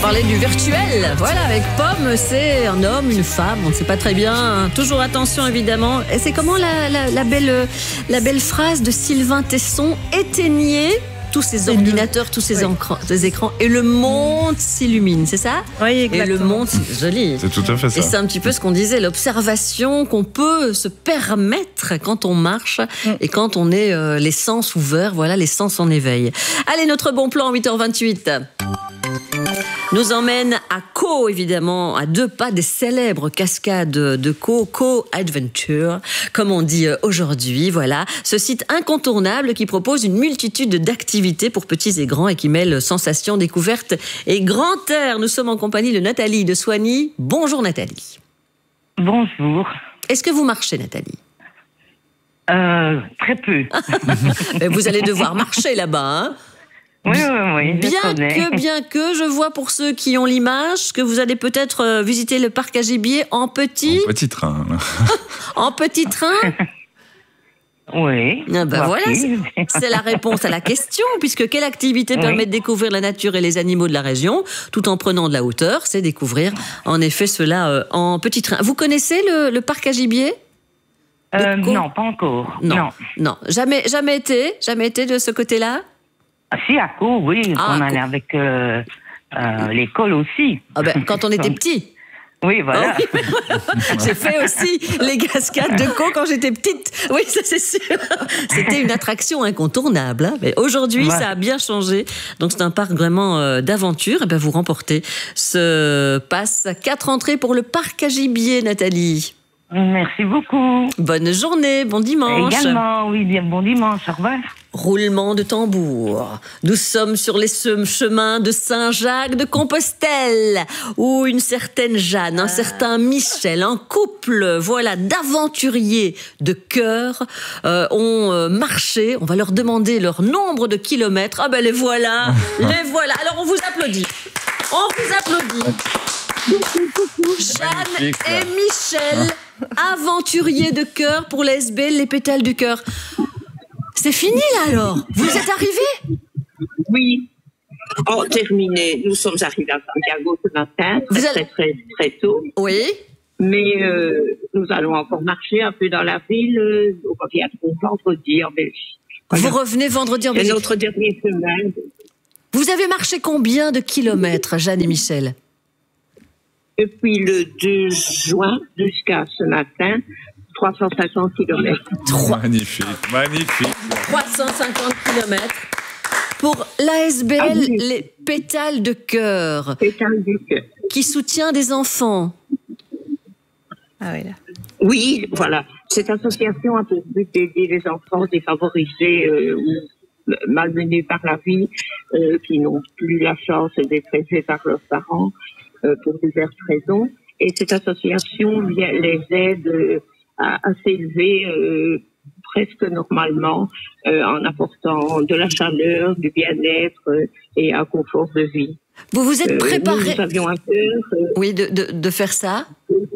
Parler du virtuel. Voilà, avec Pomme, c'est un homme, une femme, on ne sait pas très bien. Toujours attention, évidemment. Et c'est comment la belle phrase de Sylvain Tesson, éteignez tous ces ordinateurs, tous ces écrans, et le monde s'illumine, c'est ça? Oui, exactement. Et le monde, c'est joli. C'est tout à fait ça. Et c'est un petit peu ce qu'on disait, l'observation qu'on peut se permettre quand on marche et quand on est les sens ouverts, voilà, les sens en éveil. Allez, notre bon plan, 8h28. Nous emmène à Caux, évidemment, à 2 pas des célèbres cascades de Caux, Caux Adventure, comme on dit aujourd'hui. Voilà, ce site incontournable qui propose une multitude d'activités pour petits et grands et qui mêle sensations, découvertes et grand air. Nous sommes en compagnie de Nathalie de Soigny. Bonjour Nathalie. Bonjour. Est-ce que vous marchez, Nathalie? Très peu. Vous allez devoir marcher là-bas, hein? Oui, Bien que, je vois pour ceux qui ont l'image, que vous allez peut-être visiter le parc à gibier en petit train. En petit train? Oui. Ah ben voilà, c'est la réponse à la question, puisque quelle activité permet de découvrir la nature et les animaux de la région, tout en prenant de la hauteur? C'est découvrir, en effet, cela en petit train. Vous connaissez le parc à gibier? Non, pas encore. Non. Jamais été de ce côté-là? Si, à Caux, oui, on allait avec l'école aussi. Ah ben, quand on était petit. Oui, voilà. Oh, oui. J'ai fait aussi les cascades de Caux quand j'étais petite. Oui, ça c'est sûr. C'était une attraction incontournable. Hein. Mais aujourd'hui, ça a bien changé. Donc c'est un parc vraiment d'aventure. Et ben, vous remportez ce pass 4 entrées pour le parc à gibier, Nathalie. Merci beaucoup. Bonne journée, bon dimanche. Également, oui, bien bon dimanche, au revoir. Roulement de tambour. Nous sommes sur les chemins de Saint-Jacques de Compostelle, où une certaine Jeanne, un certain Michel, un couple, voilà, d'aventuriers de cœur, ont marché. On va leur demander leur nombre de kilomètres. Ah ben les voilà, les voilà. Alors on vous applaudit. On vous applaudit. Jeanne et Michel, aventuriers de cœur pour les SBL, les pétales du cœur. C'est fini là alors? Vous êtes arrivés? Oui. Oh, terminé. Nous sommes arrivés à Santiago ce matin, très tôt. Oui. Mais nous allons encore marcher un peu dans la ville. On revient vendredi en Belgique. Voilà. Vous revenez vendredi en Belgique? C'est notre dernière semaine. Vous avez marché combien de kilomètres, Jeanne et Michel? Depuis le 2 juin jusqu'à ce matin, 350 km. Magnifique. 350 km. Pour l'ASBL, les pétales de cœur. Pétales du cœur. Qui soutient des enfants. Ah oui, là. Oui, voilà. Cette association a pour but d'aider les enfants défavorisés ou malmenés par la vie, qui n'ont plus la chance d'être élevés par leurs parents. Pour diverses raisons. Et cette association les aide à s'élever presque normalement en apportant de la chaleur, du bien-être et un confort de vie. Vous vous êtes préparé? Nous avions un cœur. Oui, de faire ça?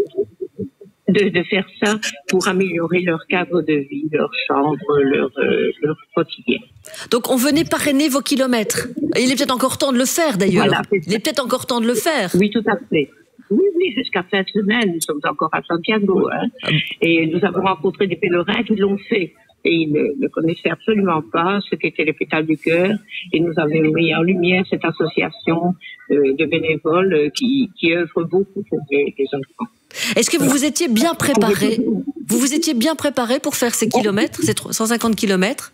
De faire ça pour améliorer leur cadre de vie, leur chambre, leur quotidien. Donc on venait parrainer vos kilomètres. Il est peut-être encore temps de le faire d'ailleurs. Voilà, il est peut-être encore temps de le faire. Oui, tout à fait. Oui, jusqu'à fin de semaine, nous sommes encore à Santiago. Hein. Et nous avons rencontré des pèlerins qui l'ont fait. Et ils ne connaissaient absolument pas ce qu'étaient les pétales du cœur. Et nous avons mis en lumière cette association de bénévoles qui œuvrent beaucoup pour les enfants. Est-ce que vous vous étiez bien préparé? Vous vous étiez bien préparé pour faire ces kilomètres, ces 150 kilomètres?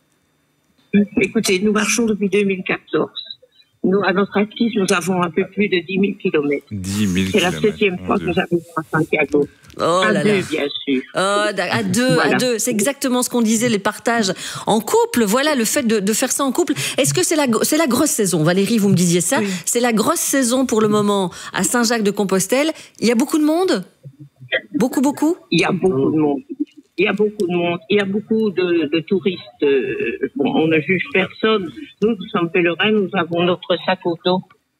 Écoutez, nous marchons depuis 2014. Nous, à notre actif, nous avons un peu plus de 10 000 kilomètres. 10 000 C'est la 7e fois que nous arrivons à Santiago. À deux, bien sûr. À deux. C'est exactement ce qu'on disait, les partages en couple. Voilà, le fait de faire ça en couple. Est-ce que c'est la grosse saison? Valérie, vous me disiez ça. Oui. C'est la grosse saison pour le moment à Saint-Jacques-de-Compostelle. Il y a beaucoup de monde? Beaucoup? Il y a beaucoup de monde. Il y a beaucoup de touristes. Bon, on ne juge personne. Nous sommes pèlerins, nous avons notre sac auto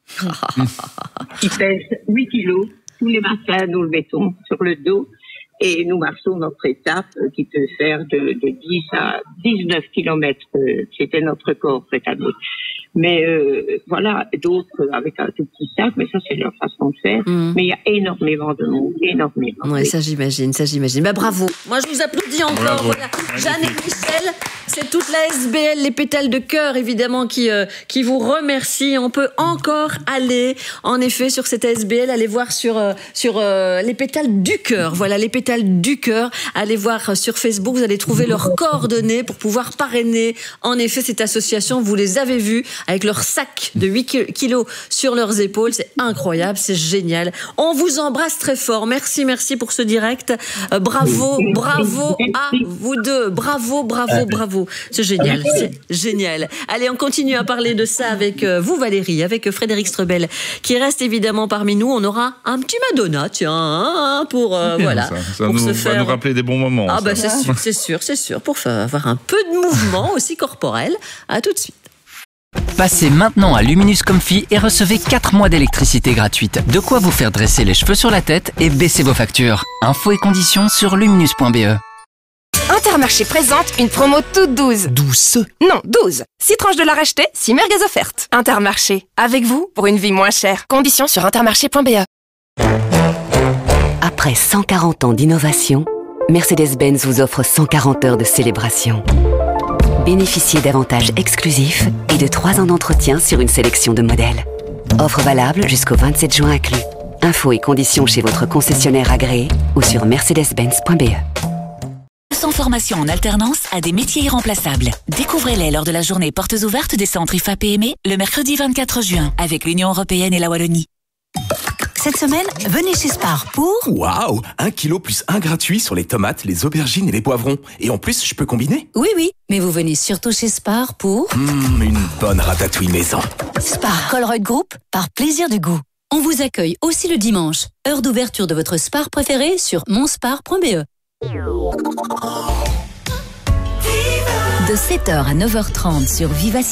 qui pèse 8 kilos. Tous les matins, nous le mettons sur le dos et nous marchons notre étape qui peut faire de 10 à 19 kilomètres. C'était notre corps cette année. Mais voilà, d'autres avec un tout petit sac, mais ça c'est leur façon de faire. Mais il y a énormément de monde, énormément. Oui, ça j'imagine. Bah, bravo. Moi je vous applaudis encore. Bravo. Voilà. Jeanne et Michel, c'est toute la SBL, les pétales de cœur évidemment qui vous remercie. On peut encore aller en effet sur cette SBL, aller voir sur les pétales du cœur. Voilà, les pétales du cœur. Allez voir sur Facebook, vous allez trouver leurs coordonnées pour pouvoir parrainer en effet cette association. Vous les avez vus avec leur sac de 8 kilos sur leurs épaules. C'est incroyable, c'est génial. On vous embrasse très fort. Merci pour ce direct. Bravo à vous deux. Bravo. C'est génial. Allez, on continue à parler de ça avec vous, Valérie, avec Frédéric Strebel, qui reste évidemment parmi nous. On aura un petit Madonna, tiens, pour voilà. Ça pour va nous rappeler des bons moments. Ah bah c'est sûr, pour avoir un peu de mouvement aussi corporel. À tout de suite. Passez maintenant à Luminous Comfy et recevez 4 mois d'électricité gratuite. De quoi vous faire dresser les cheveux sur la tête et baisser vos factures. Infos et conditions sur luminous.be. Intermarché présente une promo toute douce. Douce? Non, 12. 6 tranches de la racheter, 6 merguez offertes. Intermarché, avec vous pour une vie moins chère. Conditions sur intermarché.be. Après 140 ans d'innovation, Mercedes-Benz vous offre 140 heures de célébration. Bénéficiez d'avantages exclusifs et de 3 ans d'entretien sur une sélection de modèles. Offre valable jusqu'au 27 juin inclus. Infos et conditions chez votre concessionnaire agréé ou sur mercedes-benz.be. Sans formation en alternance à des métiers irremplaçables. Découvrez-les lors de la journée portes ouvertes des centres IFA-PME le mercredi 24 juin avec l'Union européenne et la Wallonie. Cette semaine, venez chez Spar pour... Waouh, 1 kilo plus 1 gratuit sur les tomates, les aubergines et les poivrons. Et en plus, je peux combiner? Oui, mais vous venez surtout chez Spar pour... Une bonne ratatouille maison. Spar Colruyt Group, par plaisir du goût. On vous accueille aussi le dimanche. Heure d'ouverture de votre Spar préféré sur monspar.be. De 7h à 9h30 sur Vivacité.